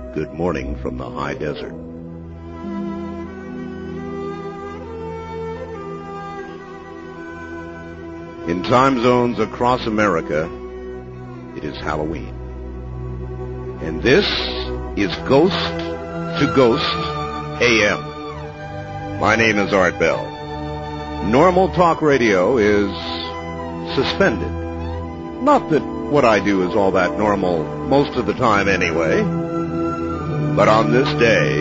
Good morning from the high desert. In time zones across America, it is Halloween. And this is Ghost to Ghost AM. My name is Art Bell. Normal talk radio is suspended. Not that what I do is all that normal most of the time anyway. But on this day,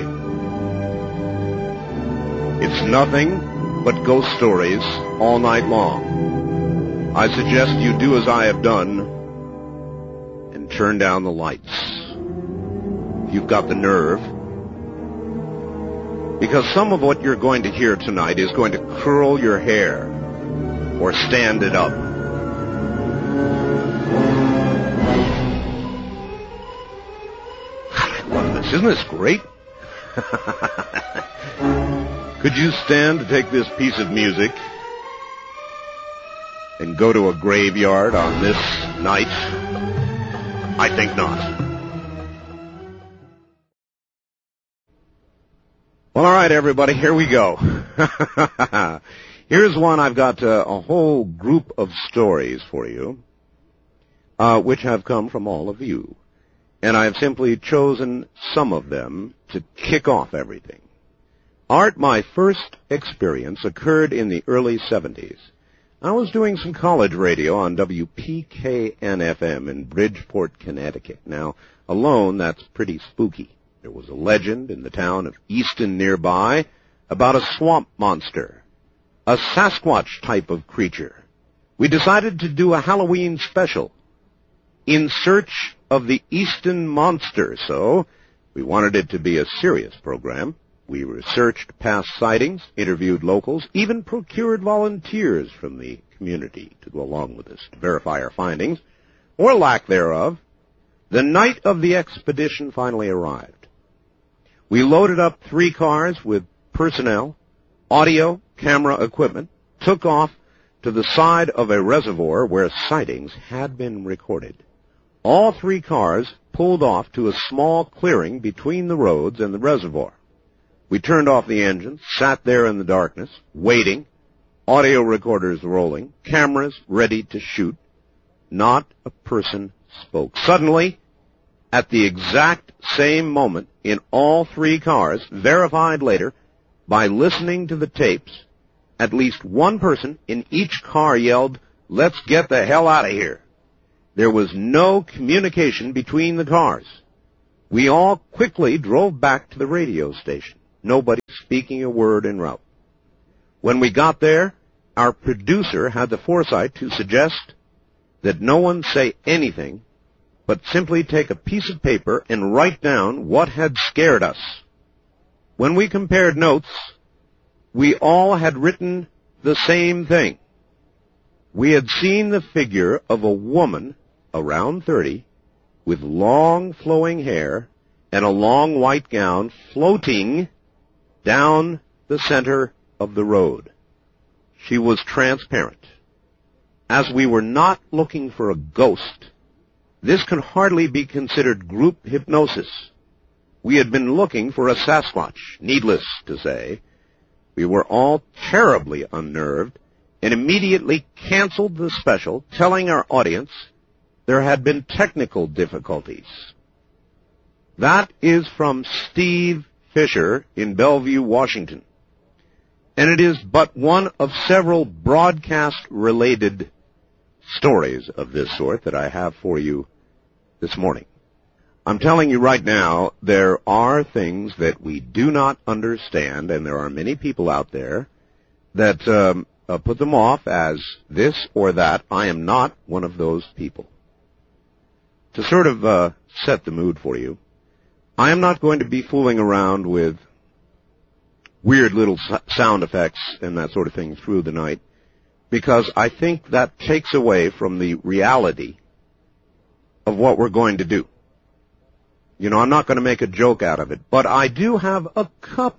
it's nothing but ghost stories all night long. I suggest you do as I have done and turn down the lights. If you've got the nerve. Because some of what you're going to hear tonight is going to curl your hair or stand it up. I love this. Isn't this great? Could you stand to take this piece of music and go to a graveyard on this night? I think not. Well, all right, everybody, here we go. Here's one. I've got a whole group of stories for you, which have come from all of you. And I've simply chosen some of them to kick off everything. Art, my first experience occurred in the early 70s. I was doing some college radio on WPKN-FM in Bridgeport, Connecticut. Now, alone, that's pretty spooky. There was a legend in the town of Easton nearby about a swamp monster, a Sasquatch type of creature. We decided to do a Halloween special in search of the Easton monster, so we wanted it to be a serious program. We researched past sightings, interviewed locals, even procured volunteers from the community to go along with us to verify our findings, or lack thereof. The night of the expedition finally arrived. We loaded up 3 cars with personnel, audio, camera equipment, took off to the side of a reservoir where sightings had been recorded. All 3 cars pulled off to a small clearing between the roads and the reservoir. We turned off the engines, sat there in the darkness, waiting, audio recorders rolling, cameras ready to shoot. Not a person spoke. Suddenly, at the exact same moment, in all 3 cars, verified later, by listening to the tapes, at least one person in each car yelled, "Let's get the hell out of here." There was no communication between the cars. We all quickly drove back to the radio station. Nobody speaking a word en route. When we got there, our producer had the foresight to suggest that no one say anything, but simply take a piece of paper and write down what had scared us. When we compared notes, we all had written the same thing. We had seen the figure of a woman around 30 with long flowing hair and a long white gown floating down the center of the road. She was transparent. As we were not looking for a ghost, this can hardly be considered group hypnosis. We had been looking for a Sasquatch, needless to say. We were all terribly unnerved and immediately canceled the special, telling our audience there had been technical difficulties. That is from Steve Fisher in Bellevue, Washington. And it is but one of several broadcast-related stories of this sort that I have for you this morning. I'm telling you right now, there are things that we do not understand, and there are many people out there that put them off as this or that. I am not one of those people. To sort of set the mood for you, I am not going to be fooling around with weird little sound effects and that sort of thing through the night, because I think that takes away from the reality of what we're going to do. You know, I'm not going to make a joke out of it, but I do have a couple